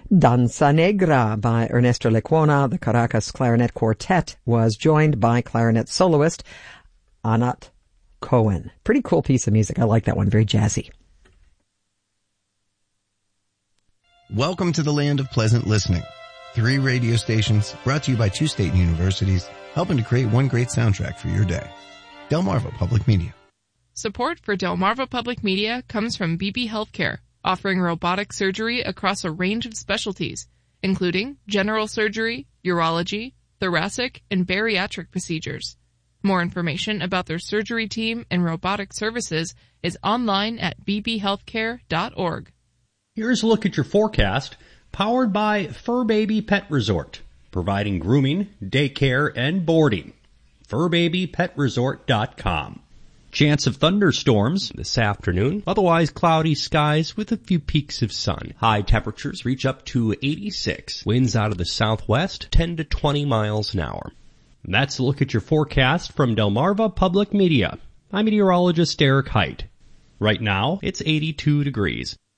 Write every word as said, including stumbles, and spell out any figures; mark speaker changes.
Speaker 1: Danza Negra by Ernesto Lecuona. The Caracas Clarinet Quartet was joined by clarinet soloist Anat Cohen. Pretty cool piece of music. I like that one. Very jazzy.
Speaker 2: Welcome to the land of pleasant listening. Three radio stations brought to you by two state universities, helping to create one great soundtrack for your day. Delmarva Public Media.
Speaker 3: Support for Delmarva Public Media comes from B B Healthcare, offering robotic surgery across a range of specialties, including general surgery, urology, thoracic, and bariatric procedures. More information about their surgery team and robotic services is online at b b healthcare dot org.
Speaker 4: Here's a look at your forecast, powered by Fur Baby Pet Resort, providing grooming, daycare, and boarding. fur baby pet resort dot com. Chance of thunderstorms this afternoon. Otherwise cloudy skies with a few peaks of sun. High temperatures reach up to eighty-six. Winds out of the southwest, ten to twenty miles an hour. And that's a look at your forecast from Delmarva Public Media. I'm meteorologist Eric Height. Right now, it's eighty-two degrees.